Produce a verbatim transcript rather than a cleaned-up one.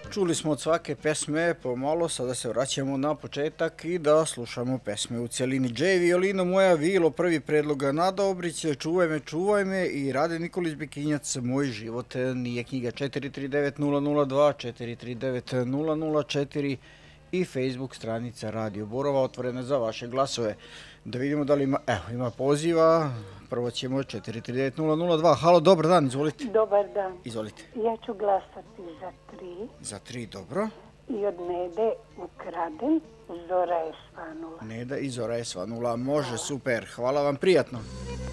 Čuli smo od svake pesme pomalo, sada se vraćamo na početak i da slušamo pesme u cijelini. Džej violino moja vilo, prvi predlog Nada Obrić, Čuvaj me, čuvaj me i Rade Nikolić Bekinjac, Moj život nije knjiga. Četiri tri devet nula nula dva, četiri tri devet nula nula četiri i Facebook stranica Radio Borova otvorena za vaše glasove. Da vidimo da li ima, evo, ima poziva. Prvo ćemo četiri tri devet nula nula dva. Halo, dobar dan, izvolite. Dobar dan. Izvolite. Ja ću glasati za tri. Za tri, dobro. I od Nede ukradem, Zora je svanula. Neda i Zora je svanula. Može, super. Hvala vam, prijatno.